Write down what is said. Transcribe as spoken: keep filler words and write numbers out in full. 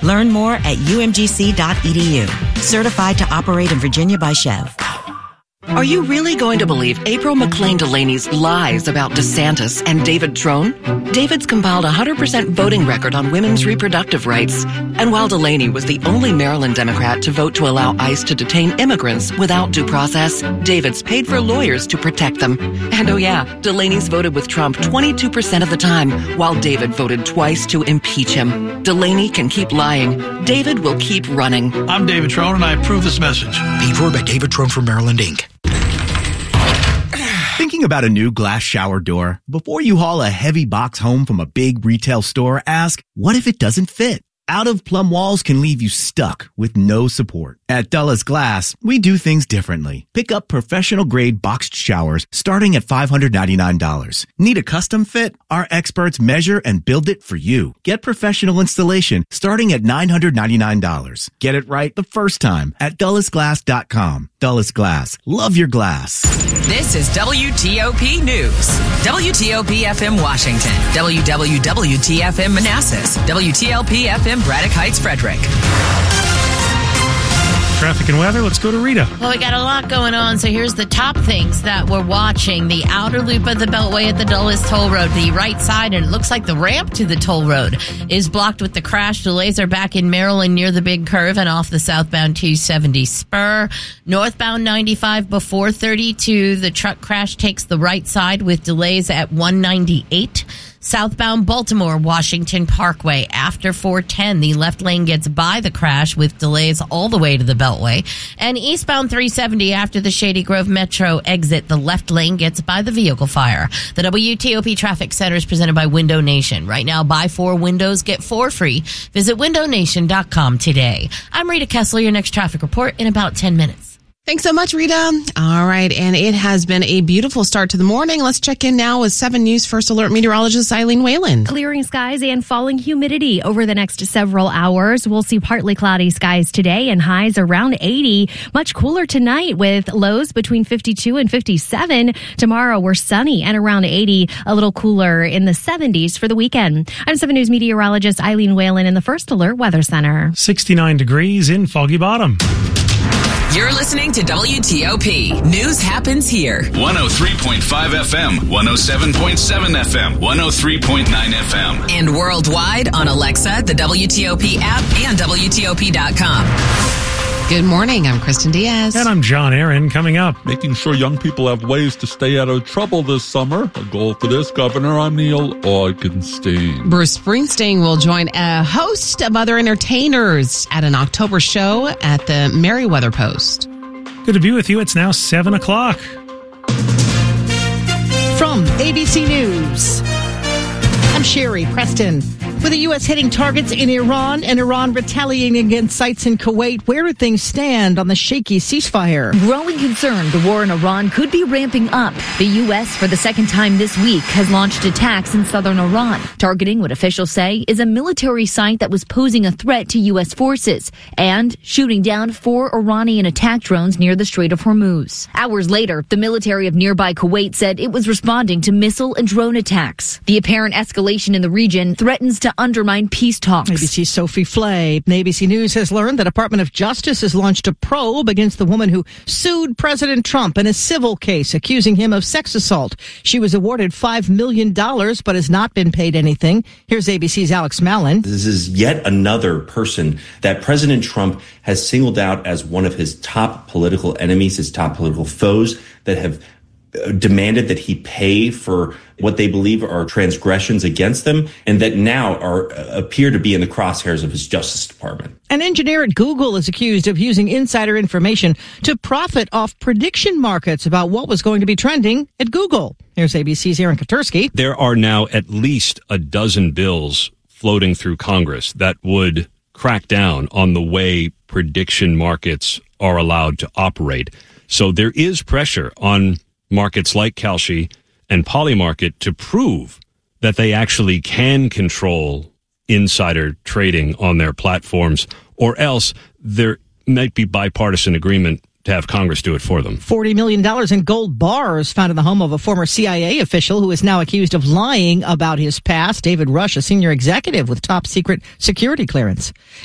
Learn more at u m g c dot e d u. Certified to operate in Virginia by Chev. Are you really going to believe April McLean Delaney's lies about DeSantis and David Trone? David's compiled a one hundred percent voting record on women's reproductive rights. And while Delaney was the only Maryland Democrat to vote to allow ICE to detain immigrants without due process, David's paid for lawyers to protect them. And oh yeah, Delaney's voted with Trump twenty-two percent of the time, while David voted twice to impeach him. Delaney can keep lying. David will keep running. I'm David Trone, and I approve this message. Paid for by David Trone for Maryland, Incorporated. Thinking about a new glass shower door? Before you haul a heavy box home from a big retail store, ask, what if it doesn't fit? Out-of-plumb walls can leave you stuck with no support. At Dulles Glass, we do things differently. Pick up professional-grade boxed showers starting at five hundred ninety-nine dollars. Need a custom fit? Our experts measure and build it for you. Get professional installation starting at nine hundred ninety-nine dollars. Get it right the first time at dulles glass dot com. Dulles Glass. Love your glass. This is W T O P News. W T O P F M Washington. W W W T F M Manassas. W T L P F M Braddock Heights, Frederick. Traffic and weather. Let's go to Rita. Well, we got a lot going on, so here's the top things that we're watching. The outer loop of the Beltway at the Dulles Toll Road, the right side, and it looks like the ramp to the toll road is blocked with the crash. Delays are back in Maryland near the big curve and off the southbound two seventy spur. Northbound ninety-five before thirty-two, the truck crash takes the right side with delays at one ninety-eight. Southbound Baltimore, Washington Parkway. After four ten, the left lane gets by the crash with delays all the way to the Beltway. And eastbound three seventy after the Shady Grove Metro exit, the left lane gets by the vehicle fire. The W T O P Traffic Center is presented by Window Nation. Right now, buy four windows, get four free. Visit window nation dot com today. I'm Rita Kessler, your next traffic report in about ten minutes. Thanks so much, Rita. All right, and it has been a beautiful start to the morning. Let's check in now with seven News First Alert meteorologist Eileen Whalen. Clearing skies and falling humidity over the next several hours. We'll see partly cloudy skies today and highs around eighty. Much cooler tonight with lows between fifty-two and fifty-seven. Tomorrow we're sunny and around eighty, a little cooler in the seventies for the weekend. I'm seven News meteorologist Eileen Whalen in the First Alert Weather Center. sixty-nine degrees in Foggy Bottom. You're listening to W T O P. News happens here. one oh three point five F M, one oh seven point seven F M, one oh three point nine F M. And worldwide on Alexa, the W T O P app, and W T O P dot com. Good morning. I'm Kristen Diaz. And I'm John Aaron. Coming up, making sure young people have ways to stay out of trouble this summer. A goal for this governor. I'm Neil Augenstein. Bruce Springsteen will join a host of other entertainers at an October show at the Merriweather Post. Good to be with you. It's now seven o'clock. From A B C News, I'm Sherry Preston. With the U S hitting targets in Iran and Iran retaliating against sites in Kuwait, where do things stand on the shaky ceasefire? Growing concern the war in Iran could be ramping up. The U S, for the second time this week, has launched attacks in southern Iran, targeting what officials say is a military site that was posing a threat to U S forces, and shooting down four Iranian attack drones near the Strait of Hormuz. Hours later, the military of nearby Kuwait said it was responding to missile and drone attacks. The apparent escalation in the region threatens to undermine peace talks. A B C's Sophie Flay. A B C News has learned the Department of Justice has launched a probe against the woman who sued President Trump in a civil case accusing him of sex assault. She was awarded five million dollars but has not been paid anything. Here's A B C's Alex Mallon. This is yet another person that President Trump has singled out as one of his top political enemies, his top political foes that have demanded that he pay for what they believe are transgressions against them, and that now are appear to be in the crosshairs of his Justice Department. An engineer at Google is accused of using insider information to profit off prediction markets about what was going to be trending at Google. Here's A B C's Aaron Katursky. There are now at least a dozen bills floating through Congress that would crack down on the way prediction markets are allowed to operate. So there is pressure on markets like Kalshi and Polymarket to prove that they actually can control insider trading on their platforms, or else there might be bipartisan agreement to have Congress do it for them. forty million dollars in gold bars found in the home of a former C I A official who is now accused of lying about his past. David Rush, a senior executive with top secret security clearance.